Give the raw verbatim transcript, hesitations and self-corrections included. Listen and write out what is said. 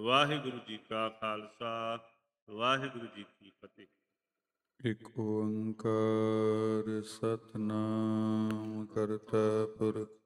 ਵਾਹਿਗੁਰੂ ਜੀ ਕਾ ਖਾਲਸਾ, ਵਾਹਿਗੁਰੂ ਜੀ ਕੀ ਫਤਿਹ। ਇਕ ਓੰਕਾਰ ਸਤਿਨਾਮ ਕਰਤਾ ਪੁਰਖ